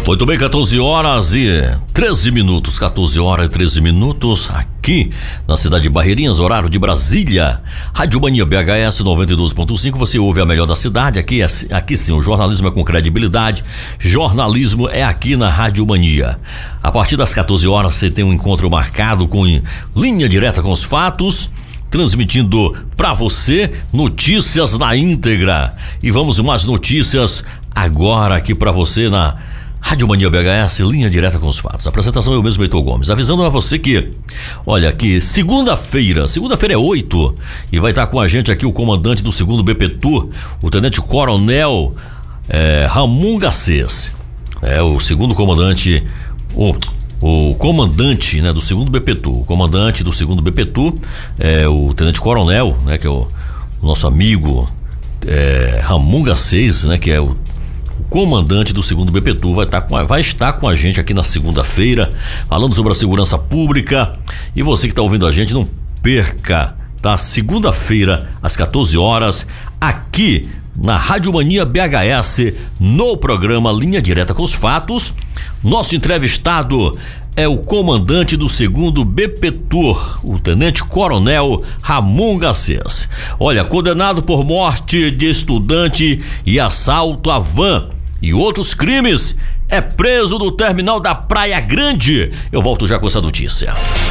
Muito bem, 14 horas e 13 minutos. 14 horas e 13 minutos aqui na cidade de Barreirinhas, horário de Brasília. Rádio Mania BHS 92.5. Você ouve a melhor da cidade. Aqui sim, o jornalismo é com credibilidade. Jornalismo é aqui na Rádio Mania. A partir das 14 horas você tem um encontro marcado com linha direta com os fatos, transmitindo para você notícias na íntegra. E vamos mais notícias agora aqui para você na Rádio Mania BHS, linha direta com os fatos. A apresentação é eu mesmo, Heitor Gomes. Avisando a você que, olha, que segunda-feira é 8, e vai estar com a gente aqui o comandante do 2º BPTU, o Tenente Coronel Ramon Garcês. O segundo comandante, o comandante, né, do 2º BPTU. O comandante do 2º BPTU é o Tenente Coronel, né, que é o nosso amigo Ramon Garcês, né, que é o comandante do 2º BPTU, vai estar com a gente aqui na segunda-feira, falando sobre a segurança pública. E você que está ouvindo a gente, não perca, tá? Segunda-feira, às 14 horas, aqui na Rádio Mania BHS, no programa Linha Direta com os Fatos. Nosso entrevistado é o comandante do 2º BPTU, o Tenente Coronel Ramon Garcês. Olha, condenado por morte de estudante e assalto à van e outros crimes, é preso no terminal da Praia Grande. Eu volto já com essa notícia.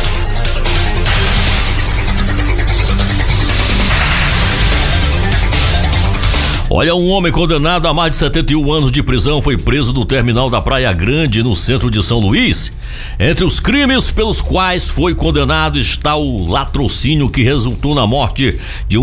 Olha, um homem condenado a mais de 71 anos de prisão foi preso no terminal da Praia Grande, no centro de São Luís. Entre os crimes pelos quais foi condenado está o latrocínio que resultou na morte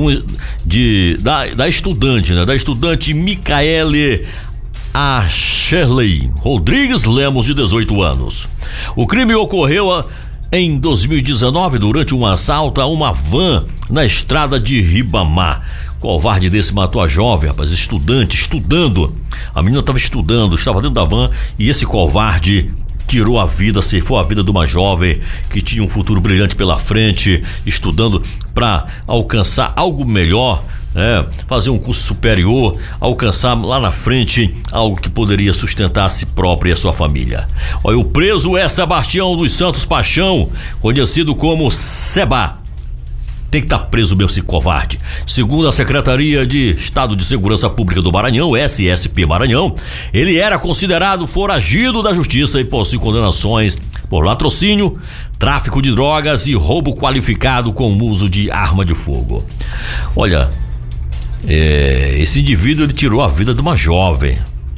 da estudante, né? Da estudante Micaele Shirley Rodrigues Lemos, de 18 anos. O crime ocorreu em 2019 durante um assalto a uma van na estrada de Ribamar. Covarde desse matou a jovem, rapaz, estudando. A menina estava estudando, estava dentro da van, e esse covarde tirou a vida, ceifou a vida de uma jovem que tinha um futuro brilhante pela frente, estudando para alcançar algo melhor, fazer um curso superior, alcançar lá na frente algo que poderia sustentar a si própria e a sua família. Olha, o preso é Sebastião dos Santos Paixão, conhecido como Seba. Tem que estar preso mesmo esse covarde. Segundo a Secretaria de Estado de Segurança Pública do Maranhão, SSP Maranhão, ele era considerado foragido da justiça e possui condenações por latrocínio, tráfico de drogas e roubo qualificado com uso de arma de fogo. Olha, esse indivíduo, ele tirou a vida de uma jovem.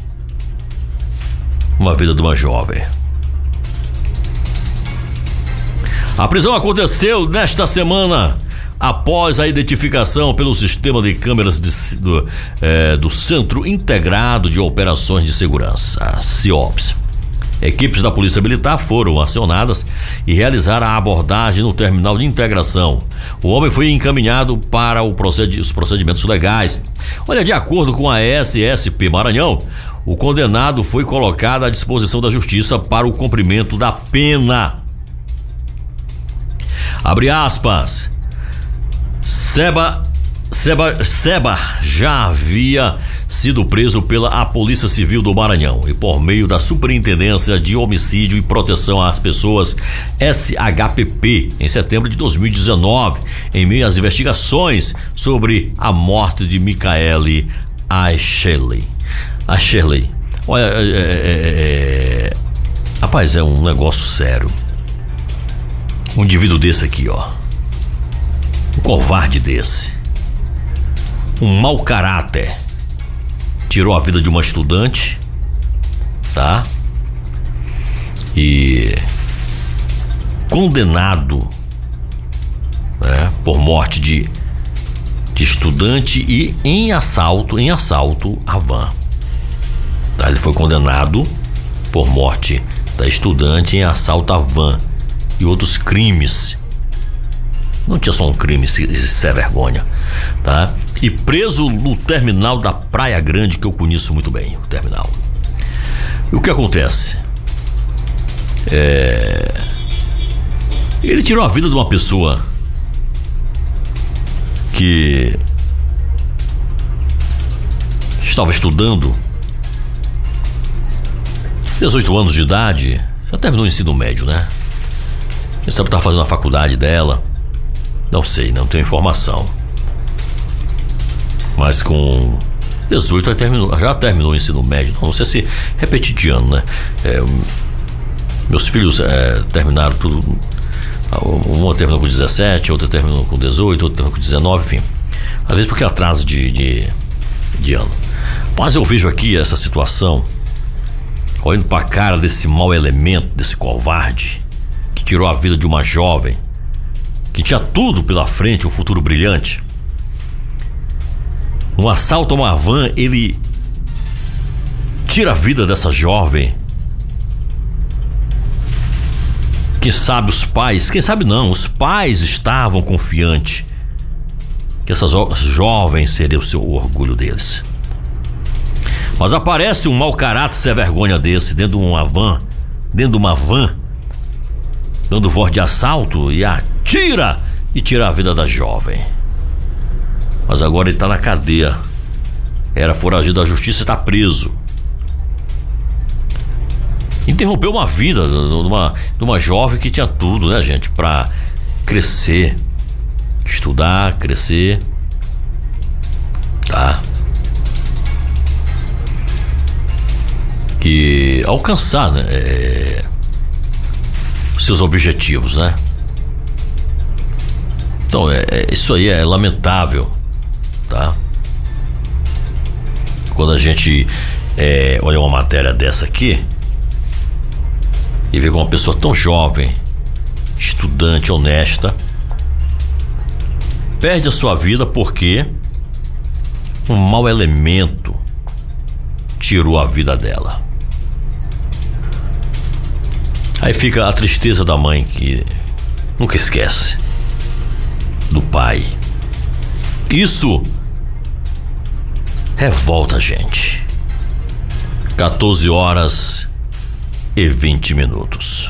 A prisão aconteceu nesta semana, após a identificação pelo sistema de câmeras do Centro Integrado de Operações de Segurança, CIOPS. Equipes da Polícia Militar foram acionadas e realizaram a abordagem no terminal de integração. O homem foi encaminhado para os procedimentos legais. Olha, de acordo com a SSP Maranhão, o condenado foi colocado à disposição da Justiça para o cumprimento da pena. Abre aspas. Seba já havia sido preso pela Polícia Civil do Maranhão e por meio da Superintendência de Homicídio e Proteção às Pessoas, SHPP, em setembro de 2019, em meio às investigações sobre a morte de Micaele Shirley. Olha, rapaz, é um negócio sério. Um indivíduo desse aqui, ó, um covarde desse, um mau caráter, tirou a vida de uma estudante, tá? E condenado, né, por morte de estudante e em assalto à van. Tá? Ele foi condenado por morte da estudante em assalto à van e outros crimes. Não tinha só um crime, isso é vergonha, tá? E preso no terminal da Praia Grande, que eu conheço muito bem, o terminal. E o que acontece? Ele tirou a vida de uma pessoa que estava estudando. 18 anos de idade, já terminou o ensino médio, né? Quem sabe tá fazendo a faculdade dela. Não sei, não tenho informação. Mas com 18 já terminou o ensino médio. Não sei se repetir de ano, né? Meus filhos terminaram tudo. Uma terminou com 17, outra terminou com 18, outra terminou com 19, enfim. Às vezes porque atraso de ano. Mas eu vejo aqui essa situação, olhando pra cara desse mau elemento, desse covarde, que tirou a vida de uma jovem, que tinha tudo pela frente, um futuro brilhante. Um assalto a uma van, ele tira a vida dessa jovem. Quem sabe os pais, quem sabe não, os pais estavam confiantes que essa jovem seria o seu orgulho deles. Mas aparece um mau caráter sem vergonha desse dentro de uma van, dando voz de assalto e atira e tira a vida da jovem. Mas agora ele está na cadeia. Era foragido da justiça e está preso. Interrompeu uma vida de uma jovem que tinha tudo, né, gente, para crescer, estudar, crescer, tá? E alcançar, né, seus objetivos, né? Então, isso aí é lamentável, tá? Quando a gente olha uma matéria dessa aqui e vê que uma pessoa tão jovem, estudante, honesta, perde a sua vida porque um mau elemento tirou a vida dela. Aí fica a tristeza da mãe que nunca esquece, do pai. Isso revolta a gente. 14 horas e 20 minutos.